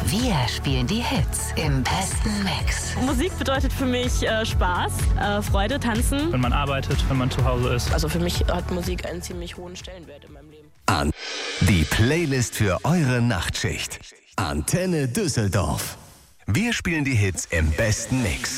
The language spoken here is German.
Wir spielen die Hits im besten Mix. Musik bedeutet für mich Spaß, Freude, Tanzen. Wenn man arbeitet, wenn man zu Hause ist. Also für mich hat Musik einen ziemlich hohen Stellenwert in meinem Leben. Die Playlist für eure Nachtschicht. Antenne Düsseldorf. Wir spielen die Hits im besten Mix.